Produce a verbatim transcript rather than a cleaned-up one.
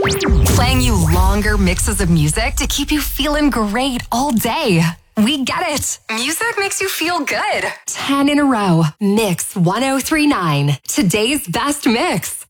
Playing you longer mixes of music to keep you feeling great all day. We get it. Music makes you feel good. ten in a row. Mix one oh three point nine. Today's best mix.